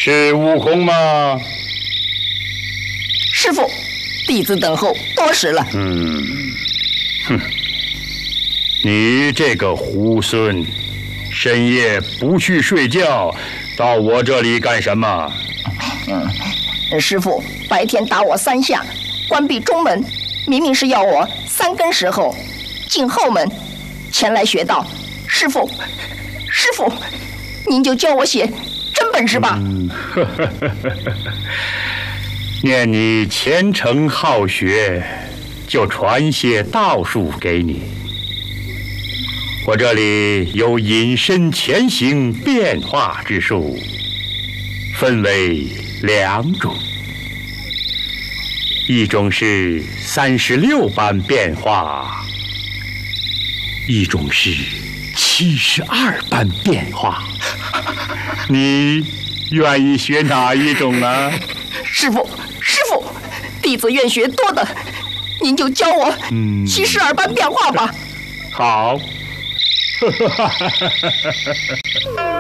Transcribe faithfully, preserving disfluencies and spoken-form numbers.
是悟空吗？ 师父，弟子等候多时了。 嗯，哼，你这个猢狲，深夜不去睡觉，到我这里干什么？ 嗯，师父，白天打我三下，关闭中门，明明是要我三更时候进后门，前来学道。师父，师父，您就教我写真本事吧。 嗯，呵呵呵呵念你虔诚好学，就传些道术给你。我这里有隐身潜行变化之术，分为两种，一种是三十六般变化，一种是七十二般变化。你愿意学哪一种呢？ 师父，师父，弟子愿学多的，您就教我七十二般变化吧。 好。